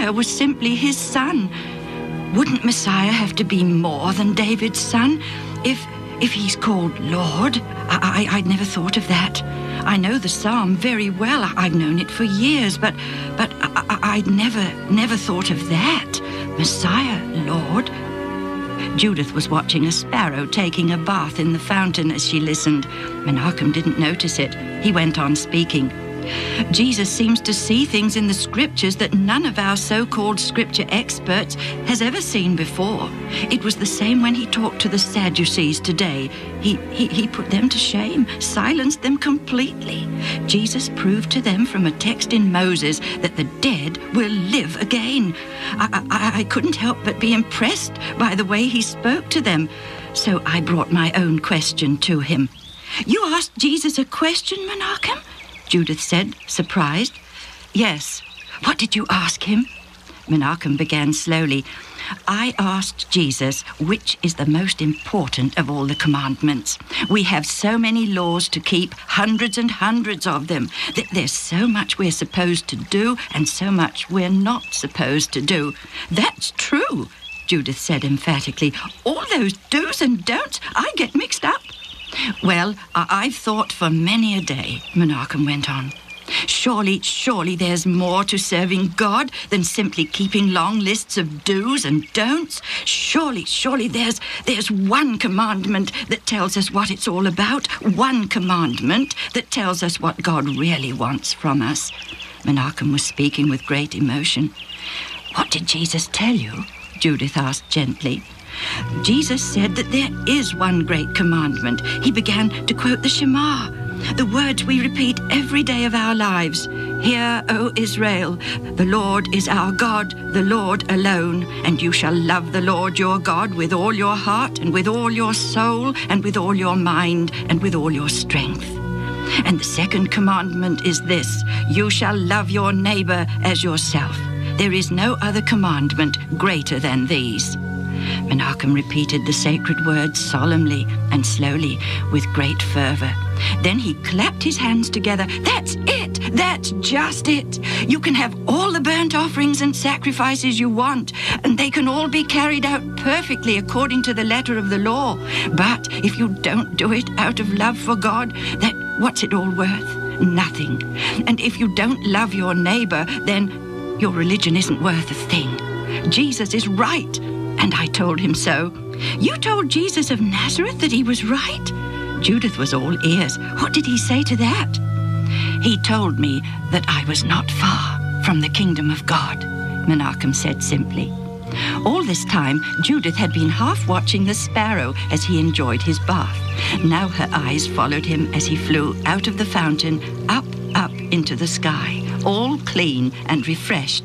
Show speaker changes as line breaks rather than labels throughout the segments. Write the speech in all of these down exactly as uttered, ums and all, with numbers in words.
Messiah was simply his son. Wouldn't Messiah have to be more than David's son? If if he's called Lord? I, I, I'd never thought of that. I know the psalm very well. I, I've known it for years, but but I, I, I'd never, never thought of that. Messiah, Lord. Judith was watching a sparrow taking a bath in the fountain as she listened. Menachem didn't notice it. He went on speaking. Jesus seems to see things in the scriptures that none of our so-called scripture experts has ever seen before. It was the same when he talked to the Sadducees today. He, he, he put them to shame, silenced them completely. Jesus proved to them from a text in Moses that the dead will live again. I, I, I couldn't help but be impressed by the way he spoke to them. So I brought my own question to him. You asked Jesus a question, Menachem? Judith said, surprised. Yes. What did you ask him? Menachem began slowly. I asked Jesus which is the most important of all the commandments. We have so many laws to keep, hundreds and hundreds of them. There's so much we're supposed to do and so much we're not supposed to do. That's true, Judith said emphatically. All those do's and don'ts, I get mixed up. Well, I- I've thought for many a day, Menachem went on. Surely, surely there's more to serving God than simply keeping long lists of do's and don'ts. Surely, surely there's there's one commandment that tells us what it's all about. One commandment that tells us what God really wants from us. Menachem was speaking with great emotion. What did Jesus tell you? Judith asked gently. Jesus said that there is one great commandment. He began to quote the Shema, the words we repeat every day of our lives. Hear, O Israel, the Lord is our God, the Lord alone, and you shall love the Lord your God with all your heart and with all your soul and with all your mind and with all your strength. And the second commandment is this, you shall love your neighbor as yourself. There is no other commandment greater than these. Menachem repeated the sacred words solemnly and slowly with great fervor. Then he clapped his hands together. That's it! That's just it! You can have all the burnt offerings and sacrifices you want, and they can all be carried out perfectly according to the letter of the law. But if you don't do it out of love for God, then what's it all worth? Nothing. And if you don't love your neighbor, then your religion isn't worth a thing. Jesus is right. And I told him so. You told Jesus of Nazareth that he was right? Judith was all ears. What did he say to that? He told me that I was not far from the kingdom of God, Menachem said simply. All this time, Judith had been half watching the sparrow as he enjoyed his bath. Now her eyes followed him as he flew out of the fountain, up, up into the sky, all clean and refreshed.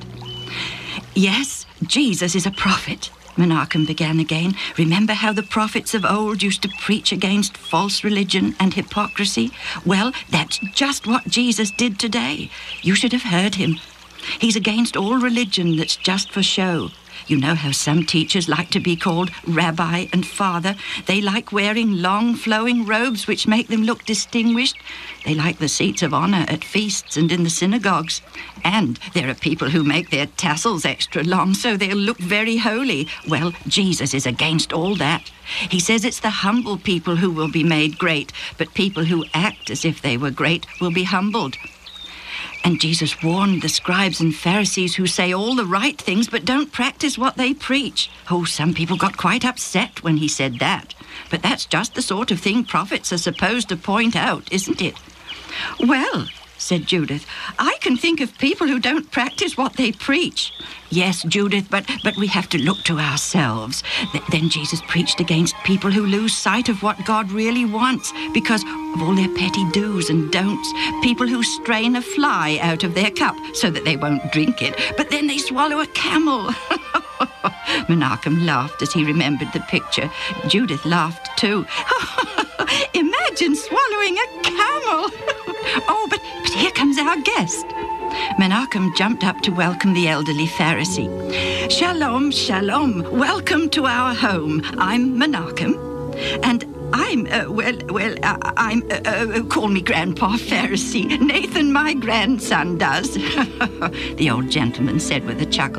Yes, Jesus is a prophet, Menachem began again. Remember how the prophets of old used to preach against false religion and hypocrisy? Well, that's just what Jesus did today. You should have heard him. He's against all religion that's just for show. You know how some teachers like to be called rabbi and father. They like wearing long flowing robes which make them look distinguished. They like the seats of honor at feasts and in the synagogues. And there are people who make their tassels extra long so they'll look very holy. Well, Jesus is against all that. He says it's the humble people who will be made great, but people who act as if they were great will be humbled. And Jesus warned the scribes and Pharisees who say all the right things but don't practice what they preach. Oh, some people got quite upset when he said that. But that's just the sort of thing prophets are supposed to point out, isn't it? Well, said Judith, I can think of people who don't practice what they preach. Yes, Judith, but, but we have to look to ourselves. Th- then Jesus preached against people who lose sight of what God really wants because of all their petty do's and don'ts. People who strain a fly out of their cup so that they won't drink it, but then they swallow a camel. Menachem laughed as he remembered the picture. Judith laughed too. Imagine swallowing a camel. Oh, but, but here comes our guest. Menachem jumped up to welcome the elderly Pharisee. Shalom, shalom. Welcome to our home. I'm Menachem, and I'm, uh, well, well, uh, I'm, uh, uh, call me Grandpa Pharisee. Nathan, my grandson, does. The old gentleman said with a chuckle.